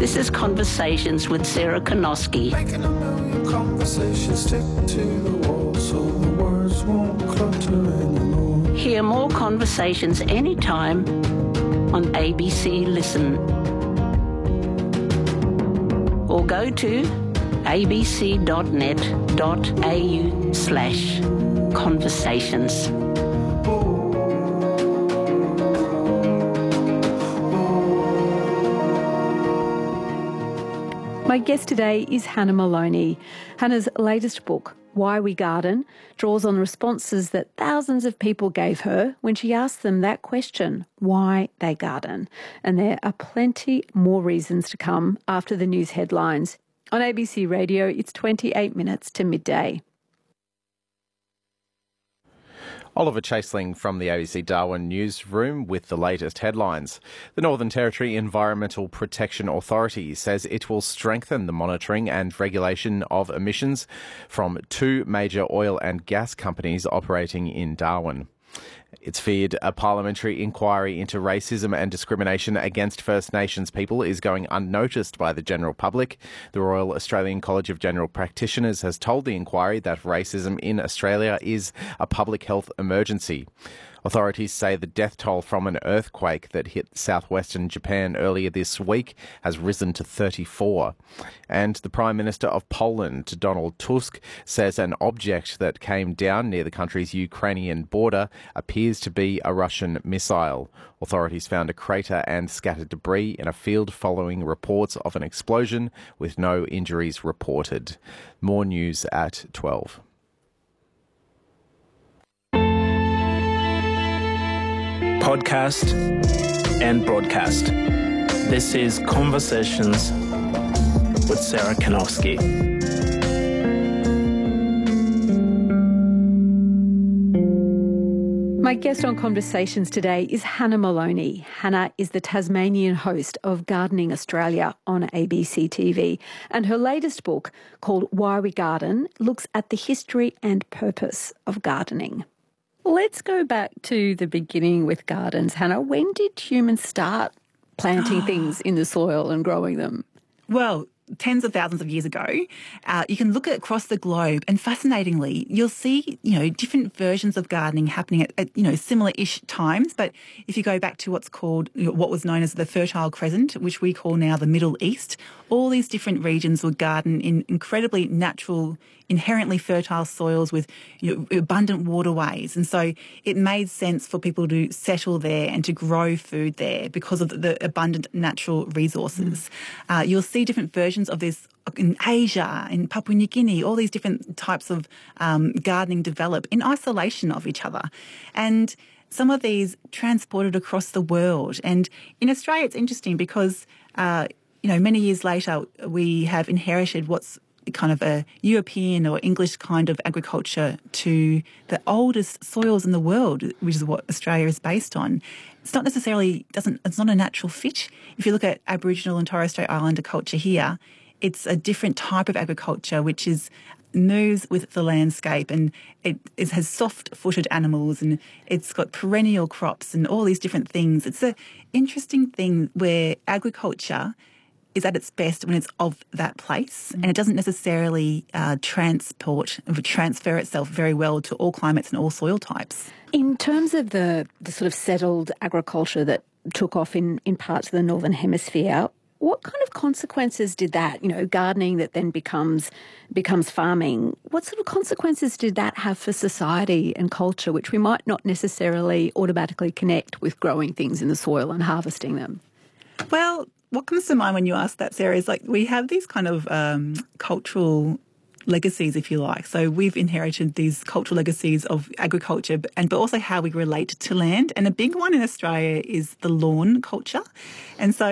This is Conversations with Sarah Konoski. Making a million conversations stick to the wall so the words won't clutter anymore. Hear more conversations anytime on ABC Listen. Or go to abc.net.au/conversations. My guest today is Hannah Moloney. Hannah's latest book, Why We Garden, draws on responses that thousands of people gave her when she asked them that question, why they garden. And there are plenty more reasons to come after the news headlines. On ABC Radio, it's 28 minutes to midday. Oliver Chaseling from the ABC Darwin newsroom with the latest headlines. The Northern Territory Environmental Protection Authority says it will strengthen the monitoring and regulation of emissions from two major oil and gas companies operating in Darwin. It's feared a parliamentary inquiry into racism and discrimination against First Nations people is going unnoticed by the general public. The Royal Australian College of General Practitioners has told the inquiry that racism in Australia is a public health emergency. Authorities say the death toll from an earthquake that hit southwestern Japan earlier this week has risen to 34. And the Prime Minister of Poland, Donald Tusk, says an object that came down near the country's Ukrainian border appears to be a Russian missile. Authorities found a crater and scattered debris in a field following reports of an explosion with no injuries reported. More news at 12. Podcast and broadcast. This is Conversations with Sarah Konoski. My guest on Conversations today is Hannah Moloney. Hannah is the Tasmanian host of Gardening Australia on ABC TV, and her latest book, called Why We Garden, looks at the history and purpose of gardening. Let's go back to the beginning with gardens, Hannah. When did humans start planting things in the soil and growing them? Well, tens of thousands of years ago. You can look at across the globe, and fascinatingly, you'll see, different versions of gardening happening at similar-ish times. But if you go back to what's called, what was known as the Fertile Crescent, which we call now the Middle East, all these different regions would garden in incredibly natural, inherently fertile soils with abundant waterways. And so it made sense for people to settle there and to grow food there because of the abundant natural resources. You'll see different versions of this in Asia, in Papua New Guinea, all these different types of gardening develop in isolation of each other. And some of these transported across the world. And in Australia, it's interesting because, many years later, we have inherited what's kind of a European or English kind of agriculture to the oldest soils in the world, which is what Australia is based on. It's not necessarily, it's not a natural fit. If you look at Aboriginal and Torres Strait Islander culture here, it's a different type of agriculture which moves with the landscape, and it has soft-footed animals, and it's got perennial crops and all these different things. It's an interesting thing where agriculture is at its best when it's of that place, and it doesn't necessarily transfer itself very well to all climates and all soil types. In terms of the sort of settled agriculture that took off in parts of the Northern Hemisphere, what kind of consequences did that, gardening that then becomes farming, what sort of consequences did that have for society and culture, which we might not necessarily automatically connect with growing things in the soil and harvesting them? Well, what comes to mind when you ask that, Sarah, is we have these kind of cultural legacies, if you like. So we've inherited these cultural legacies of agriculture, but also how we relate to land. And a big one in Australia is the lawn culture. And so